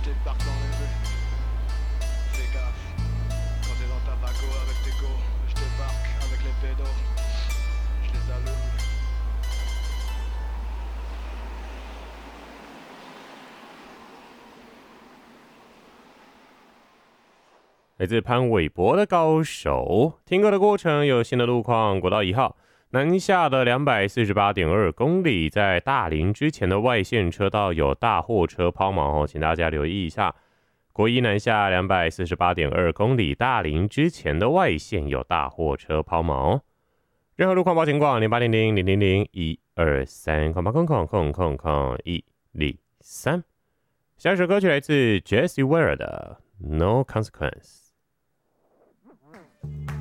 je débarque dans les rues. Fais gaffe, quand t'es dans ta bago avec tes go, je débarque avec les pédos, je les allume. 来自潘玮柏的高手。听歌的过程有新的路况，国道1号南下的248.2公里，在大林之前的外线车道有大货车抛锚哦，请大家留意一下。国一南下248.2公里，大林之前的外线有大货车抛锚。任何路况报情况0800-000-123，123。下一首歌曲来自 Jessie Ware 的 No Consequence。